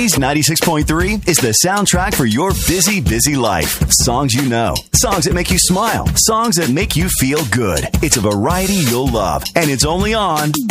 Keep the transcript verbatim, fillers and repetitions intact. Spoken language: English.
Blaze ninety-six point three is the soundtrack for your busy, busy life. Songs you know, songs that make you smile, songs that make you feel good. It's a variety you'll love, and it's only on